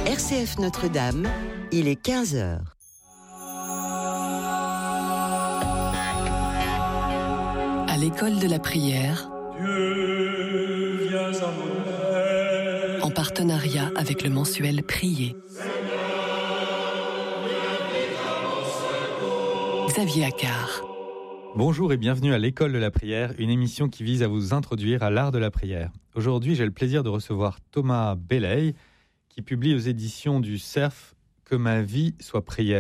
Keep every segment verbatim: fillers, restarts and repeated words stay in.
R C F Notre-Dame, il est quinze heures. À l'école de la prière, Dieu, viens à mon aide. En partenariat avec le mensuel Prier. Xavier Accard. Bonjour et bienvenue à l'école de la prière, une émission qui vise à vous introduire à l'art de la prière. Aujourd'hui, j'ai le plaisir de recevoir Thomas Belley, qui publie aux éditions du Cerf « Que ma vie soit prière ».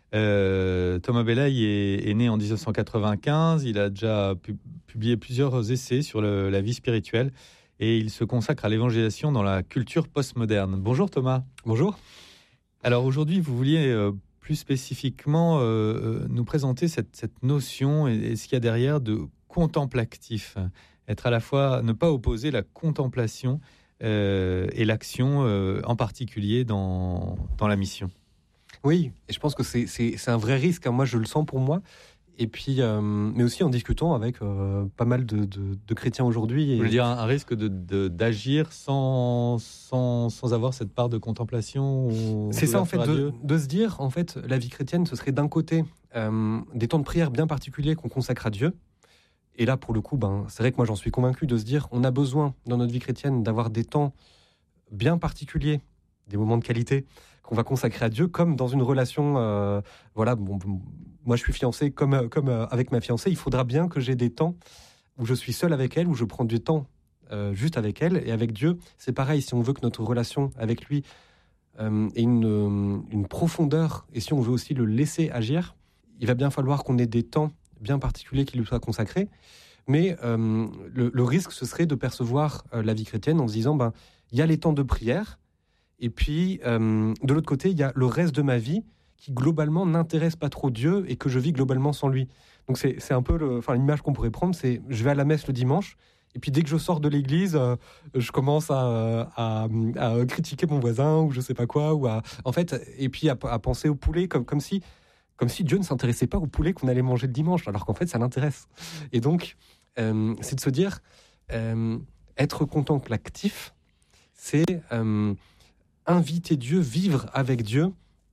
Euh, Thomas Belley est, est né en dix-neuf cent quatre-vingt-quinze, il a déjà pu, publié plusieurs essais sur le, la vie spirituelle et il se consacre à l'évangélisation dans la culture postmoderne. Bonjour Thomas. Bonjour. Alors aujourd'hui, vous vouliez euh, plus spécifiquement euh, nous présenter cette, cette notion et, et ce qu'il y a derrière de contemplatif. Être à la fois, ne pas opposer la contemplation euh, et l'action, euh, en particulier dans, dans la mission. Oui, et je pense que c'est, c'est, c'est un vrai risque, hein. Moi je le sens pour moi, et puis, euh, mais aussi en discutant avec euh, pas mal de, de, de chrétiens aujourd'hui. Et... Vous voulez dire un, un risque de, de, d'agir sans, sans, sans avoir cette part de contemplation ou C'est ça en fait, de, de se dire, en fait, la vie chrétienne, ce serait d'un côté euh, des temps de prière bien particuliers qu'on consacre à Dieu. Et là, pour le coup, ben, c'est vrai que moi j'en suis convaincu, de se dire, on a besoin dans notre vie chrétienne d'avoir des temps bien particuliers, des moments de qualité qu'on va consacrer à Dieu, comme dans une relation. Euh, voilà, bon, bon, moi je suis fiancé, comme comme euh, avec ma fiancée, il faudra bien que j'ai des temps où je suis seul avec elle, où je prends du temps euh, juste avec elle. Et avec Dieu, c'est pareil. Si on veut que notre relation avec lui euh, ait une une profondeur, et si on veut aussi le laisser agir, il va bien falloir qu'on ait des temps bien particuliers qui lui soient consacrés. Mais euh, le, le risque, ce serait de percevoir euh, la vie chrétienne en se disant, ben, il y a les temps de prière. Et puis, euh, de l'autre côté, il y a le reste de ma vie qui, globalement, n'intéresse pas trop Dieu et que je vis globalement sans lui. Donc, c'est, c'est un peu le, enfin, l'image qu'on pourrait prendre, c'est je vais à la messe le dimanche, et puis dès que je sors de l'église, euh, je commence à, à, à critiquer mon voisin, ou je sais pas quoi, ou à, en fait, et puis à, à penser au poulet, comme, comme, si, comme si Dieu ne s'intéressait pas au poulet qu'on allait manger le dimanche, alors qu'en fait, ça l'intéresse. Et donc, euh, c'est de se dire, euh, être contemplatif, c'est... Euh, inviter Dieu, vivre avec Dieu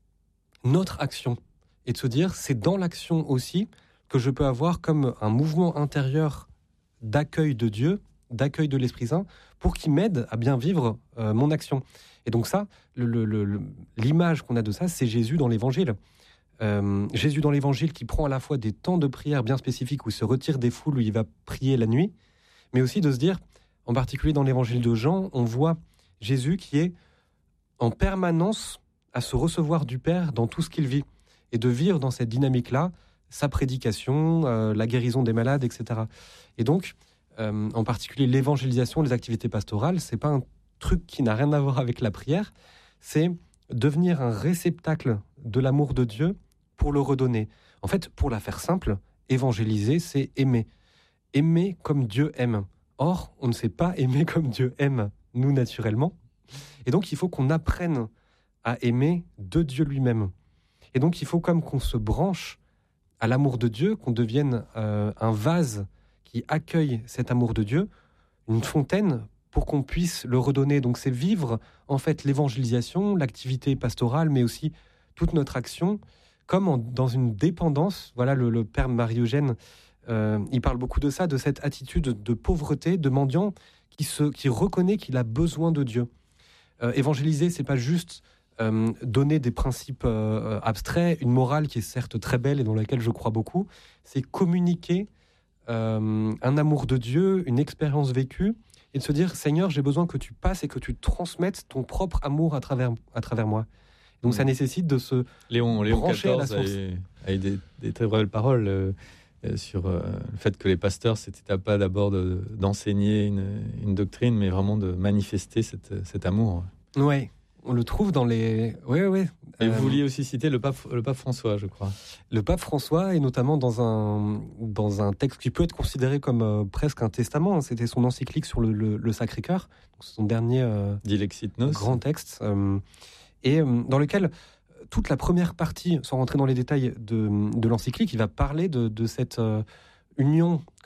notre action. Et de se dire, c'est dans l'action aussi que je peux avoir comme un mouvement intérieur d'accueil de Dieu, d'accueil de l'Esprit Saint, pour qu'il m'aide à bien vivre euh, mon action. Et donc ça, le, le, le, l'image qu'on a de ça, c'est Jésus dans l'Évangile. Euh, Jésus dans l'Évangile qui prend à la fois des temps de prière bien spécifiques où il se retire des foules, où il va prier la nuit, mais aussi de se dire, en particulier dans l'Évangile de Jean, on voit Jésus qui est en permanence à se recevoir du Père dans tout ce qu'il vit, et de vivre dans cette dynamique-là, sa prédication, euh, la guérison des malades, et cetera. Et donc, euh, en particulier l'évangélisation, les activités pastorales, c'est pas un truc qui n'a rien à voir avec la prière, c'est devenir un réceptacle de l'amour de Dieu pour le redonner. En fait, pour la faire simple, évangéliser, c'est aimer. Aimer comme Dieu aime. Or, on ne sait pas aimer comme Dieu aime, nous, naturellement. Et donc, il faut qu'on apprenne à aimer de Dieu lui-même. Et donc, il faut comme qu'on se branche à l'amour de Dieu, qu'on devienne euh, un vase qui accueille cet amour de Dieu, une fontaine pour qu'on puisse le redonner. Donc, c'est vivre, en fait, l'évangélisation, l'activité pastorale, mais aussi toute notre action, comme en, dans une dépendance. Voilà, le, le père Marie-Eugène, euh, il parle beaucoup de ça, de cette attitude de pauvreté, de mendiant, qui, se, qui reconnaît qu'il a besoin de Dieu. Euh, évangéliser, c'est pas juste euh, donner des principes euh, abstraits, une morale qui est certes très belle et dans laquelle je crois beaucoup, c'est communiquer euh, un amour de Dieu, une expérience vécue, et de se dire, Seigneur, j'ai besoin que tu passes et que tu transmettes ton propre amour à travers, à travers moi. Donc mmh. ça nécessite de se Léon, Léon brancher à la source. a eu des, des très belles paroles euh, sur euh, le fait que les pasteurs, c'était pas d'abord de, d'enseigner une, une doctrine, mais vraiment de manifester cette, cet amour. Oui, on le trouve dans les... Oui, oui. Et euh... vous vouliez aussi citer le pape, le pape François, je crois. Le pape François, et notamment dans un, dans un texte qui peut être considéré comme euh, presque un testament. C'était son encyclique sur le, le, le Sacré-Cœur, son dernier euh, Dilexit Nos. grand texte, euh, et euh, dans lequel toute la première partie, sans rentrer dans les détails de, de l'encyclique, il va parler de, de cette euh, union